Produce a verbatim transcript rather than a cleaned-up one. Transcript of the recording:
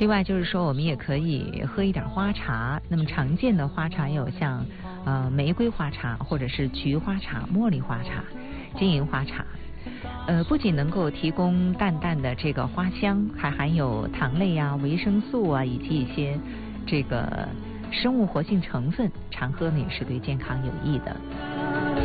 另外就是说，我们也可以喝一点花茶。那么常见的花茶有像呃玫瑰花茶，或者是菊花茶、茉莉花茶、金银花茶。呃，不仅能够提供淡淡的这个花香，还含有糖类啊、维生素啊，以及一些这个生物活性成分，常喝呢也是对健康有益的。